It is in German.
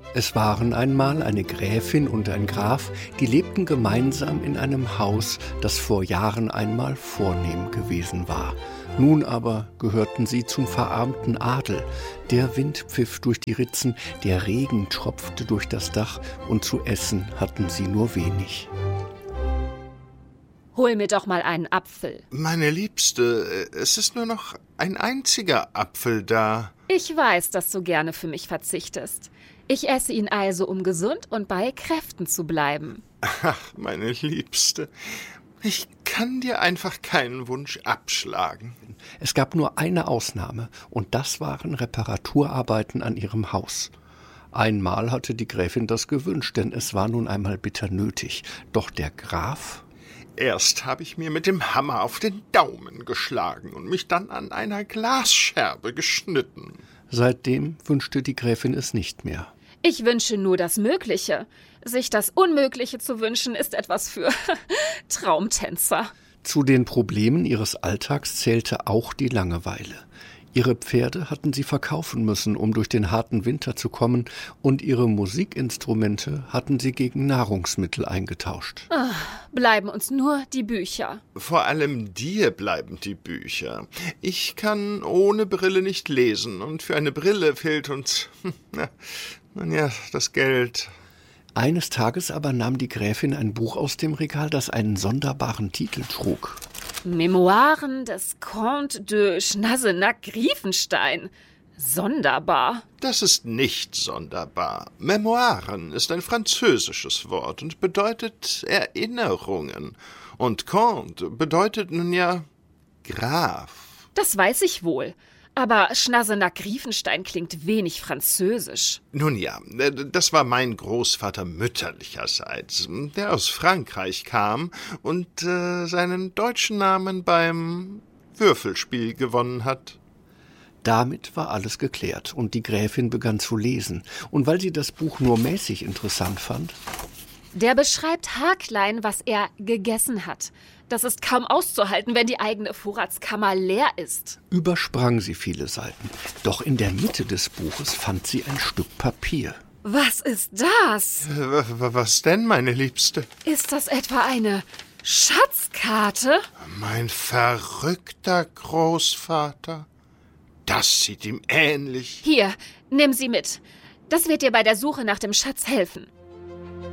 Es waren einmal eine Gräfin und ein Graf, die lebten gemeinsam in einem Haus, das vor Jahren einmal vornehm gewesen war. Nun aber gehörten sie zum verarmten Adel. Der Wind pfiff durch die Ritzen, der Regen tropfte durch das Dach und zu essen hatten sie nur wenig. Hol mir doch mal einen Apfel. Meine Liebste, es ist nur noch ein einziger Apfel da. Ich weiß, dass du gerne für mich verzichtest. Ich esse ihn also, um gesund und bei Kräften zu bleiben. Ach, meine Liebste, ich kann dir einfach keinen Wunsch abschlagen. Es gab nur eine Ausnahme, und das waren Reparaturarbeiten an ihrem Haus. Einmal hatte die Gräfin das gewünscht, denn es war nun einmal bitter nötig. Doch der Graf... Erst habe ich mir mit dem Hammer auf den Daumen geschlagen und mich dann an einer Glasscherbe geschnitten. Seitdem wünschte die Gräfin es nicht mehr. Ich wünsche nur das Mögliche. Sich das Unmögliche zu wünschen, ist etwas für Traumtänzer. Zu den Problemen ihres Alltags zählte auch die Langeweile. Ihre Pferde hatten sie verkaufen müssen, um durch den harten Winter zu kommen, und ihre Musikinstrumente hatten sie gegen Nahrungsmittel eingetauscht. Bleiben uns nur die Bücher. Vor allem dir bleiben die Bücher. Ich kann ohne Brille nicht lesen, und für eine Brille fehlt uns, das Geld. Eines Tages aber nahm die Gräfin ein Buch aus dem Regal, das einen sonderbaren Titel trug. Memoiren des Comte de Schnassenack-Griefenstein. Sonderbar. Das ist nicht sonderbar. Memoiren ist ein französisches Wort und bedeutet Erinnerungen. Und Comte bedeutet nun ja Graf. Das weiß ich wohl. Aber Schnassenack-Griefenstein klingt wenig französisch. Nun ja, das war mein Großvater mütterlicherseits, der aus Frankreich kam und seinen deutschen Namen beim Würfelspiel gewonnen hat. Damit war alles geklärt und die Gräfin begann zu lesen. Und weil sie das Buch nur mäßig interessant fand... Der beschreibt haarklein, was er gegessen hat. Das ist kaum auszuhalten, wenn die eigene Vorratskammer leer ist. Übersprang sie viele Seiten. Doch in der Mitte des Buches fand sie ein Stück Papier. Was ist das? Was denn, meine Liebste? Ist das etwa eine Schatzkarte? Mein verrückter Großvater. Das sieht ihm ähnlich. Hier, nimm sie mit. Das wird dir bei der Suche nach dem Schatz helfen.